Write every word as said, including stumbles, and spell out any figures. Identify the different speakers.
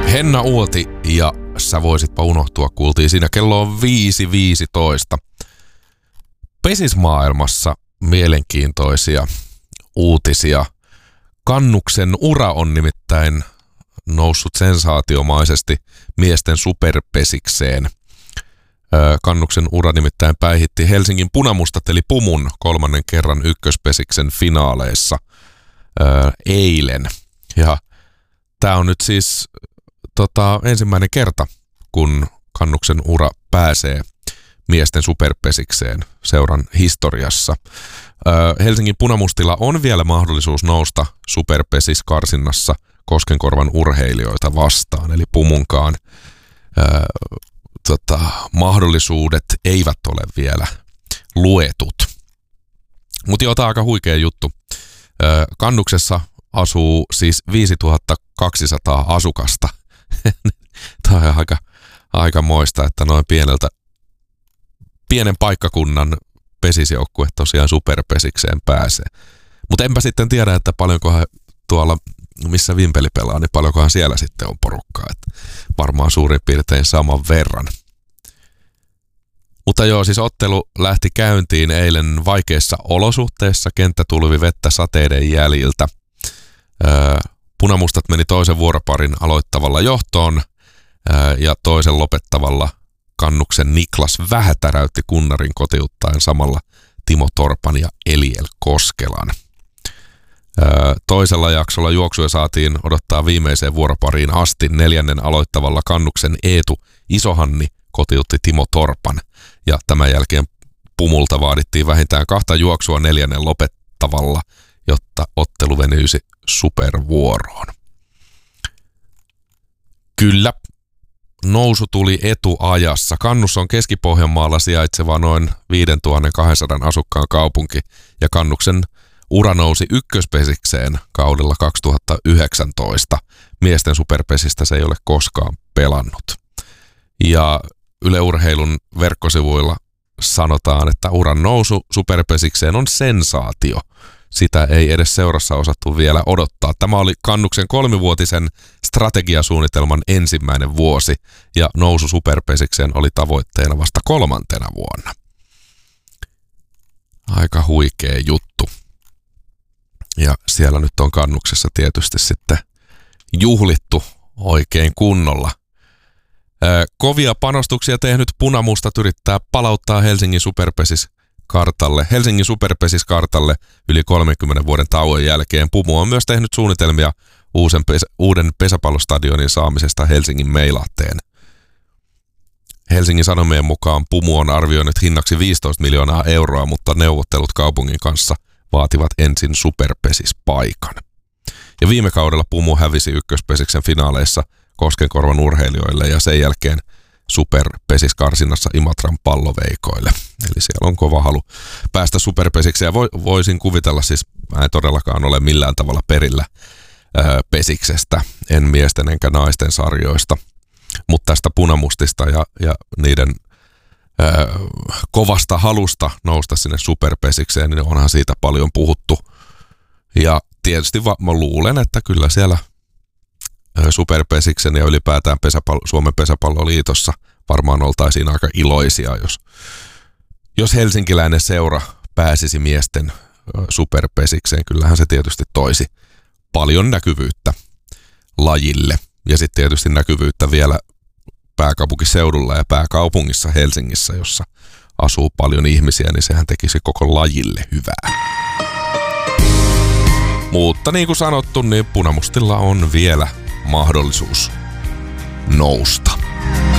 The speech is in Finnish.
Speaker 1: Henna Uoti ja Sä voisitpa unohtua kuultiin siinä. Kello on viisi viisitoista. Pesismaailmassa mielenkiintoisia uutisia. Kannuksen ura on nimittäin noussut sensaatiomaisesti miesten superpesikseen. Kannuksen ura nimittäin päihitti Helsingin Punamustat eli Pumun kolmannen kerran ykköspesiksen finaaleissa ää, eilen. Ja tää on nyt siis tota, ensimmäinen kerta, kun Kannuksen ura pääsee miesten superpesikseen seuran historiassa. Ää, Helsingin Punamustilla on vielä mahdollisuus nousta superpesiskarsinnassa Koskenkorvan urheilijoita vastaan, eli Pumunkaan ää, tota, mahdollisuudet eivät ole vielä luetut. Mutta joo, tää on aika huikea juttu. Ää, Kannuksessa asuu siis viisituhatta kaksisataa asukasta. Tämä on aika, aika moista, että noin pieneltä, pienen paikkakunnan pesisjoukkue tosiaan superpesikseen pääsee. Mutta enpä sitten tiedä, että paljonkohan tuolla, missä Vimpeli pelaa, niin paljonkohan siellä sitten on porukkaa. Että varmaan suurin piirtein saman verran. Mutta joo, siis ottelu lähti käyntiin eilen vaikeissa olosuhteissa. Kenttä tulvi vettä sateiden jäljiltä. Öö, Punamustat meni toisen vuoroparin aloittavalla johtoon öö, ja toisen lopettavalla Kannuksen Niklas Vähä täräytti kunnarin kotiuttaen samalla Timo Torpan ja Eliel Koskelan. Öö, toisella jaksolla juoksuja saatiin odottaa viimeiseen vuoropariin asti. Neljännen aloittavalla Kannuksen Eetu Isohanni kotiutti Timo Torpan ja tämän jälkeen Pumulta vaadittiin vähintään kahta juoksua neljännen lopettavalla, jotta ottelu venyisi supervuoroon. Kyllä, nousu tuli etuajassa. Kannus on Keski-Pohjanmaalla sijaitseva noin viisituhattakaksisataa asukkaan kaupunki ja Kannuksen ura nousi ykköspesikseen kaudella kaksituhattayhdeksäntoista. Miesten superpesistä se ei ole koskaan pelannut. Ja Yle Urheilun verkkosivuilla sanotaan, että uran nousu superpesikseen on sensaatio. Sitä ei edes seurassa osattu vielä odottaa. Tämä oli Kannuksen kolmivuotisen strategiasuunnitelman ensimmäinen vuosi ja nousu superpesikseen oli tavoitteena vasta kolmantena vuonna. Aika huikea juttu. Ja siellä nyt on Kannuksessa tietysti sitten juhlittu oikein kunnolla. Kovia panostuksia tehnyt Punamustat yrittää palauttaa Helsingin superpesiskartalle. Helsingin superpesiskartalle yli kolmenkymmenen vuoden tauon jälkeen. Pumu on myös tehnyt suunnitelmia uusen pes- uuden pesäpallostadionin saamisesta Helsingin Meilahteen. Helsingin Sanomien mukaan Pumu on arvioinut hinnaksi viisitoista miljoonaa euroa, mutta neuvottelut kaupungin kanssa vaativat ensin superpesispaikan. Ja viime kaudella Pumu hävisi ykköspesiksen finaaleissa Koskenkorvan urheilijoille ja sen jälkeen superpesiskarsinnassa Imatran palloveikoille. Eli siellä on kova halu päästä superpesikseen. Voisin kuvitella, siis mä en todellakaan ole millään tavalla perillä ää, pesiksestä, en miesten enkä naisten sarjoista, mutta tästä Punamustista ja, ja niiden ää, kovasta halusta nousta sinne superpesikseen, niin onhan siitä paljon puhuttu. Ja tietysti va- mä luulen, että kyllä siellä superpesiksen ja ylipäätään pesäpallo, Suomen pesäpalloliitossa varmaan oltaisiin aika iloisia, jos, jos helsinkiläinen seura pääsisi miesten superpesikseen. Kyllähän se tietysti toisi paljon näkyvyyttä lajille ja sitten tietysti näkyvyyttä vielä pääkaupunkiseudulla ja pääkaupungissa Helsingissä, jossa asuu paljon ihmisiä, niin sehän tekisi koko lajille hyvää. Mutta niin kuin sanottu, niin Punamustilla on vielä mahdollisuus nousta.